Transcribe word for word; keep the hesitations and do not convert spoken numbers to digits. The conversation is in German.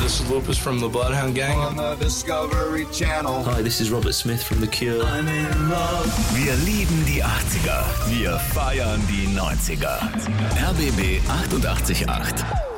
this is Lupus from the Bloodhound Gang. On the Discovery Channel. Hi, this is Robert Smith from The Cure. I'm in love. Wir lieben die achtziger, wir feiern die neunziger. R B B achtundachtzig Komma acht.